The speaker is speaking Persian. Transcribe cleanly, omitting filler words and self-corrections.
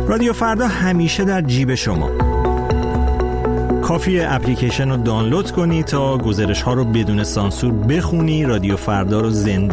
رادیو فردا همیشه در جیب شما. کافیه اپلیکیشن رو دانلود کنی تا گزارش ها رو بدون سانسور بخونی، رادیو فردا رو زنده